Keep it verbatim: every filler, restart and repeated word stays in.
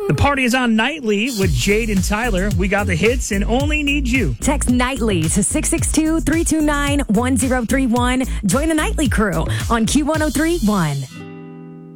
The party is on Nightly with Jade and Tyler. We got the hits and only need you. Text Nightly to six six two, three two nine, one zero three one. Join the Nightly crew on Q one oh three point one.